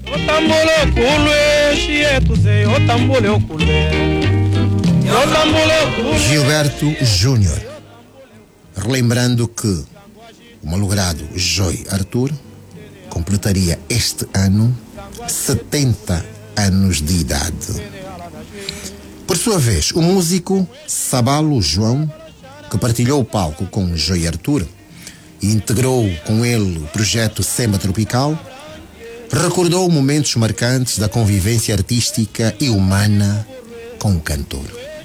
Gilberto Júnior, relembrando que o malogrado Joy Arthur completaria este ano 70 anos de idade. Por sua vez, o músico Sabalo João, que partilhou o palco com Joy Arthur e integrou com ele o projeto Semba Tropical, recordou momentos marcantes da convivência artística e humana com o cantor.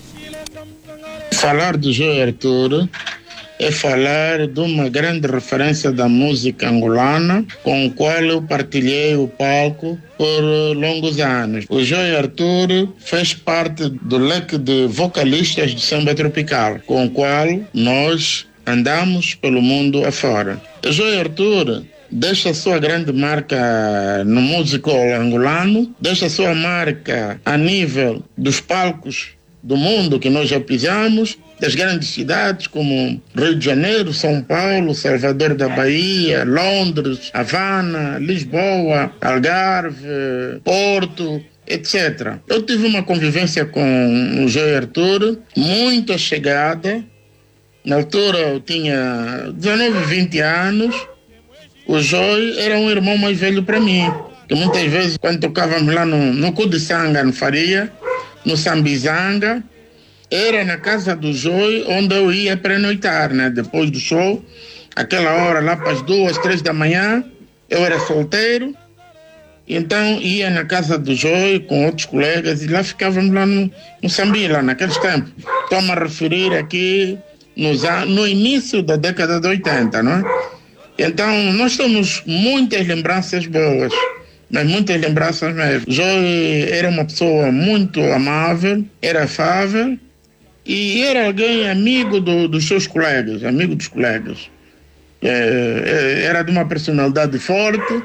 Falar de Joy Arthur é falar de uma grande referência da música angolana, com o qual eu partilhei o palco por longos anos. O Joy Arthur fez parte do leque de vocalistas de samba tropical, com o qual nós andamos pelo mundo afora. O Joy Arthur deixa sua grande marca no músico angolano, deixa sua marca a nível dos palcos do mundo que nós já pisamos, das grandes cidades como Rio de Janeiro, São Paulo, Salvador da Bahia, Londres, Havana, Lisboa, Algarve, Porto, etc. Eu tive uma convivência com o Joy Arthur muito chegada. Na altura eu tinha 19, 20 anos. O Joy era um irmão mais velho para mim, que muitas vezes quando tocávamos lá no Cudiçanga, no Faria, no Sambizanga, era na casa do Joy onde eu ia pernoitar, né? Depois do show, aquela hora lá para as 2, 3 da manhã, eu era solteiro, então ia na casa do Joy com outros colegas e lá ficávamos lá no Sambila, naqueles tempos. Estou-me a referir aqui no início da década de 80, não é? Então nós temos muitas lembranças boas, mas muitas lembranças mesmo. Joy era uma pessoa muito amável, era afável e era alguém amigo dos seus colegas, amigo dos colegas. Era de uma personalidade forte,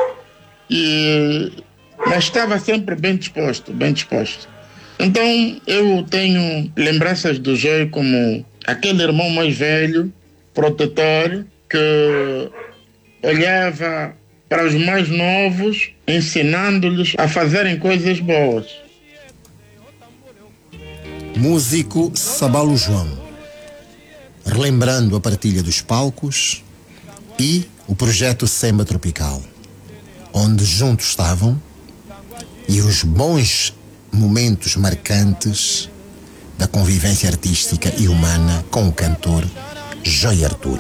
mas estava sempre bem disposto, bem disposto. Então eu tenho lembranças do Joy como aquele irmão mais velho, protetor, que olhava para os mais novos, ensinando-lhes a fazerem coisas boas. Músico Sabalo João, relembrando a partilha dos palcos e o projeto Semba Tropical, onde juntos estavam, e os bons momentos marcantes da convivência artística e humana com o cantor Joy Arthur.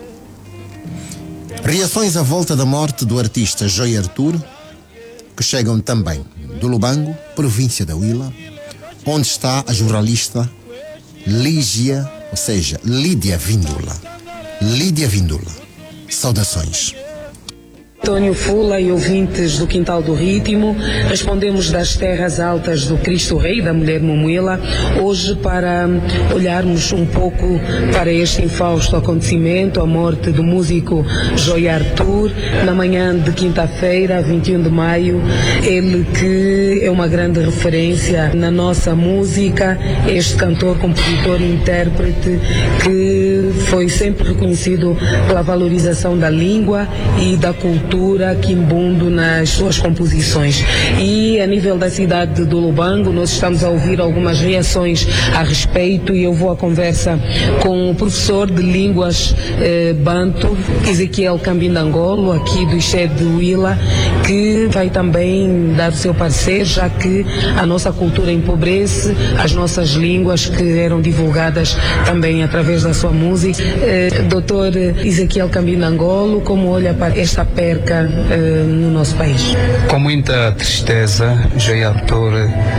Reações à volta da morte do artista Joy Arthur, que chegam também do Lubango, província da Huila, onde está a jornalista Lídia Vindula. Lídia Vindula. Saudações. António Fula e ouvintes do Quintal do Ritmo, respondemos das terras altas do Cristo Rei, da mulher Mumuila, hoje para olharmos um pouco para este infausto acontecimento, a morte do músico Joy Arthur, na manhã de quinta-feira, 21 de maio, ele que é uma grande referência na nossa música, este cantor, compositor e intérprete que foi sempre reconhecido pela valorização da língua e da cultura quimbundo nas suas composições. E a nível da cidade do Lubango, nós estamos a ouvir algumas reações a respeito e eu vou à conversa com o professor de línguas banto, Ezequiel Cambindangolo, aqui do ICHE de Huila, que vai também dar o seu parecer, já que a nossa cultura empobrece as nossas línguas que eram divulgadas também através da sua música. Doutor Ezequiel Cambindangolo, como olha para esta perca no nosso país? Com muita tristeza, Joy Arthur,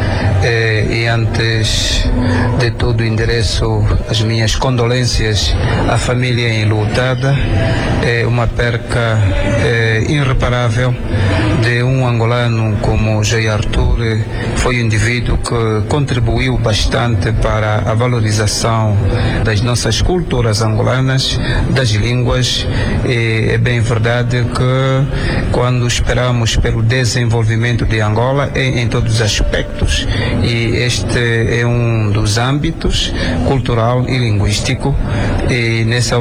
e antes de tudo endereço as minhas condolências à família enlutada. É uma perca irreparável de um angolano como Joy Arthur. Foi um indivíduo que contribuiu bastante para a valorização das nossas culturas angolanas, das línguas. E é bem verdade que quando esperamos pelo desenvolvimento de Angola em todos os aspectos, e este é um dos âmbitos cultural e linguístico, e nessa